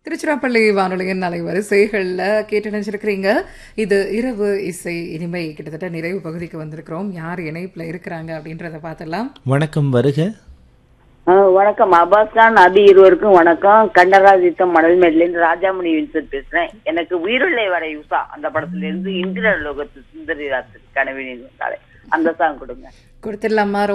திருச்சிராப்பள்ளி வானொலியின் அலைவரிசைகள்ல கேட்டு நினைச்சிருக்கிறீங்க. இது இரவு இசை இனிமை. கிட்டத்தட்ட நிறைவு பகுதிக்கு வந்திருக்கிறோம். யார் இணைப்புல இருக்கிறாங்க அப்படின்றத பார்த்துடலாம். வணக்கம், வருக. வணக்கம் அப்பாஸ் கான், அபி இருவருக்கும் வணக்கம். கண்டராதித்தம் மணல்மேட்லேருந்து ராஜாமணி வின்சென்ட் பேசுறேன். எனக்கு உயிருள்ளே வரை உஷா அந்த படத்துல இருந்து இந்திர லோகத்து சுந்தரி ராத்திரி கனவினின் அந்த சாங் கொடுங்க. கொடுத்துடலாமா?